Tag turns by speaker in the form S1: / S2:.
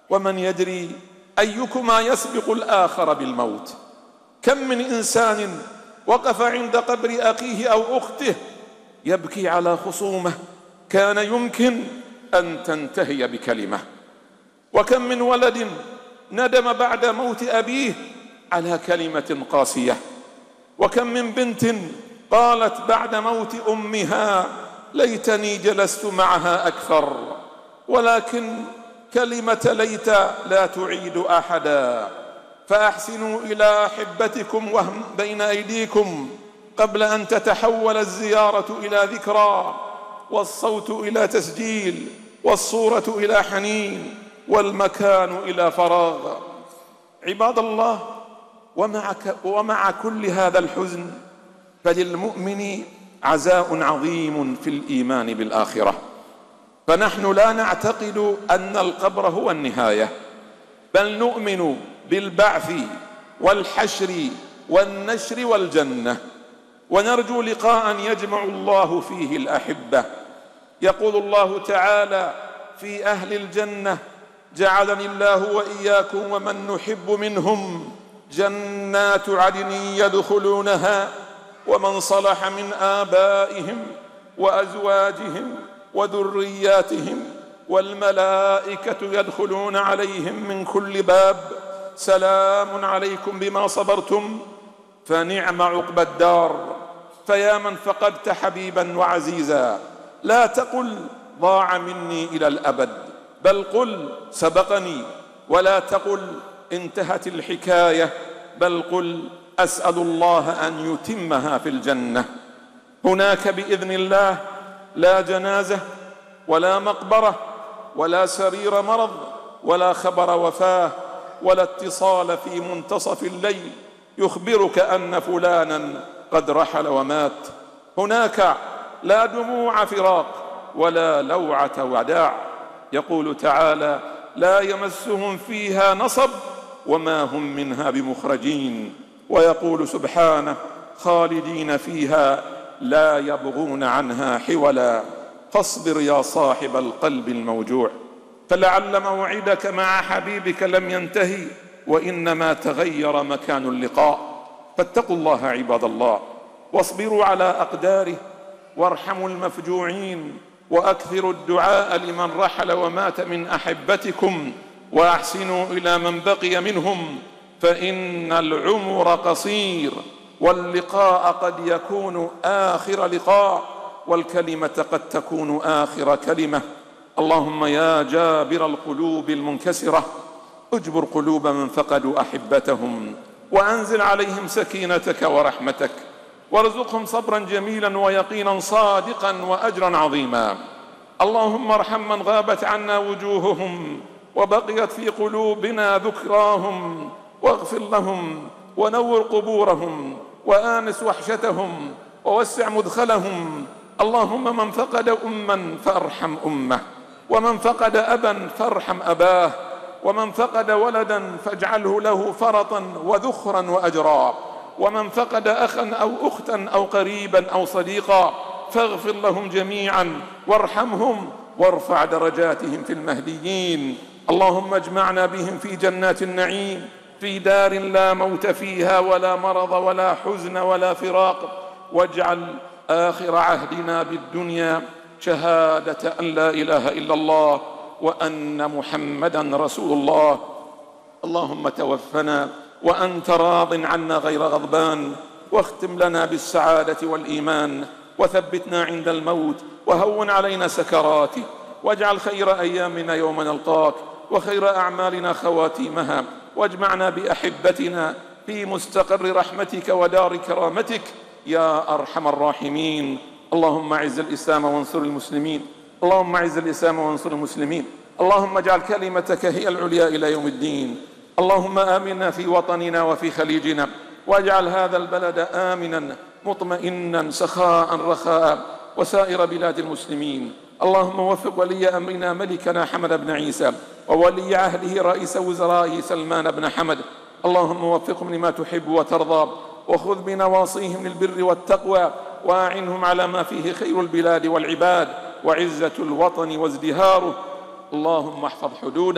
S1: ومن يدري أيكما يسبق الآخر بالموت. كم من إنسان وقف عند قبر أخيه أو أخته يبكي على خصومه كان يمكن أن تنتهي بكلمة. وكم من ولد ندم بعد موت أبيه على كلمة قاسية. وكم من بنت قالت بعد موت أمها ليتني جلست معها أكثر. ولكن كلمة ليت لا تعيد أحدا. فأحسنوا إلى أحبتكم وهم بين أيديكم قبل أن تتحول الزيارة إلى ذكرى، والصوت إلى تسجيل، والصورة إلى حنين، والمكان إلى فراغ. عباد الله، ومع كل هذا الحزن فللمؤمن عزاء عظيم في الإيمان بالآخرة. فنحن لا نعتقد أن القبر هو النهاية، بل نؤمن بالبعث والحشر والنشر والجنة، ونرجو لقاء يجمع الله فيه الأحبة. يقول الله تعالى في أهل الجنة: جعلني الله وإياكم ومن نحب منهم جنات عدن يدخلونها ومن صلح من آبائهم وأزواجهم وذرياتهم والملائكة يدخلون عليهم من كل باب سلام عليكم بما صبرتم فنعم عقبى الدار. فيا من فقدت حبيبا وعزيزا، لا تقل ضاع مني إلى الأبد، بل قل سبقني. ولا تقل انتهت الحكاية، بل قل أسأل الله أن يتمها في الجنة. هناك بإذن الله لا جنازة ولا مقبرة ولا سرير مرض ولا خبر وفاة ولا اتصال في منتصف الليل يخبرك أن فلانا قد رحل ومات. هناك لا دموع فراق ولا لوعة وداع. يقول تعالى: لا يمسهم فيها نصب وما هم منها بمخرجين. ويقول سبحانه: خالدين فيها لا يبغون عنها حولا. فاصبر يا صاحب القلب الموجوع، فلعل موعدك مع حبيبك لم ينتهي، وإنما تغير مكان اللقاء. فاتقوا الله عباد الله، واصبروا على أقداره، وارحموا المفجوعين، وأكثروا الدعاء لمن رحل ومات من أحبتكم، وأحسنوا إلى من بقي منهم، فإن العمر قصير، واللقاء قد يكون آخر لقاء، والكلمة قد تكون آخر كلمة. اللهم يا جابر القلوب المنكسرة اجبر قلوب من فقدوا أحبتهم، وأنزل عليهم سكينتك ورحمتك، وارزقهم صبرا جميلا ويقينا صادقا وأجرا عظيما. اللهم ارحم من غابت عنا وجوههم وبقيت في قلوبنا ذكراهم، واغفر لهم ونور قبورهم وآنس وحشتهم ووسع مدخلهم. اللهم من فقد أما فارحم أمه، ومن فقد أبا فارحم أباه، ومن فقد ولدا فاجعله له فرطا وذخرا وأجرا، ومن فقد أخا أو أختا أو قريبا أو صديقا فاغفر لهم جميعا وارحمهم وارفع درجاتهم في المهديين. اللهم اجمعنا بهم في جنات النعيم، في دار لا موت فيها ولا مرض ولا حزن ولا فراق، واجعل آخر عهدنا بالدنيا شهادة أن لا إله إلا الله وأن محمدا رسول الله. اللهم توفنا وأنت راض عنا غير غضبان، واختم لنا بالسعادة والإيمان، وثبتنا عند الموت، وهون علينا سكراته، واجعل خير أيامنا يوم نلقاك، وخير أعمالنا خواتيمها، واجمعنا بأحبتنا في مستقر رحمتك ودار كرامتك يا أرحم الراحمين. اللهم اعز الإسلام وانصر المسلمين، اللهم اعز الإسلام وانصر المسلمين، اللهم اجعل كلمتك هي العليا إلى يوم الدين. اللهم آمنا في وطننا وفي خليجنا، واجعل هذا البلد آمنا مطمئنا سخاء رخاء، وسائر بلاد المسلمين. اللهم وفق ولي أمرنا ملكنا حمد بن عيسى، وولي عهده رئيس وزرائه سلمان بن حمد. اللهم وفقهم لما تحب وترضى، وخذ بنواصيهم للبر والتقوى، وأعنهم على ما فيه خير البلاد والعباد وعزة الوطن وازدهاره. اللهم احفظ حدودنا